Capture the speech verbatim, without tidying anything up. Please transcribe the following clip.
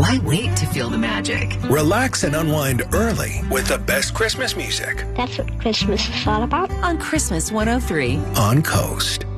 Why wait to feel the magic? Relax and unwind early with the best Christmas music. That's what Christmas is all about. On Christmas one oh three. On Coast.